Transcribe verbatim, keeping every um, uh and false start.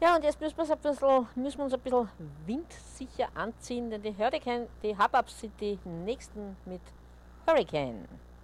Ja, und jetzt müssen, wir's ein bisschen, müssen wir uns ein bisschen windsicher anziehen, denn die Hurricane, die Hubbubs sind die nächsten mit Hurricane.